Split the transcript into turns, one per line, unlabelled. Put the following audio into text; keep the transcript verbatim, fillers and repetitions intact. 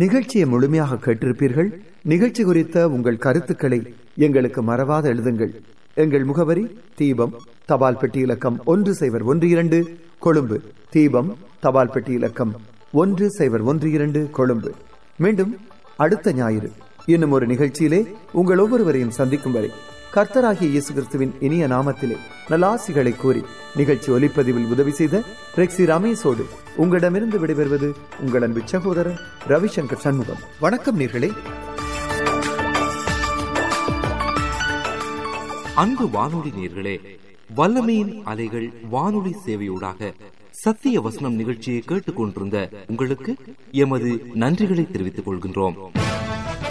நிகழ்ச்சியை முழுமையாக கேட்டிருப்பீர்கள். நிகழ்ச்சி குறித்த உங்கள் கருத்துக்களை எங்களுக்கு மறவாத எழுதுங்கள். எங்கள் முகவரி தீபம், தபால் பெட்டி இலக்கம் ஒன்று சைபர் ஒன்று இரண்டு கொழும்பு. தீபம், தபால் பெட்டி இலக்கம் ஒன்று சைபர் ஒன்று இரண்டு கொழும்பு. மீண்டும் அடுத்த ஞாயிறு இன்னும் ஒரு நிகழ்ச்சியிலே உங்கள் ஒவ்வொருவரையும் சந்திக்கும் வரை கர்த்தராகிய இயேசு கிறிஸ்துவின் இனிய நாமத்திலே நல்லாசிகளை கூறி நிகழ்ச்சி ஒலிப்பதிவில் உதவி செய்த ரெக்ஸி ரமேஷோடு உங்களிடமிருந்து விடைபெறுவது உங்கள் அன்பு சகோதரன் ரவிசங்கர் சண்முகம். வணக்கம் நேர்களே.
அன்பு வானொலி நேர்களே, வல்லமையின் அலைகள் வானொலி சேவையூடாக சத்திய வசனம் நிகழ்ச்சியை கேட்டுக் கொண்டிருந்த உங்களுக்கு எமது நன்றிகளை தெரிவித்துக் கொள்கின்றோம்.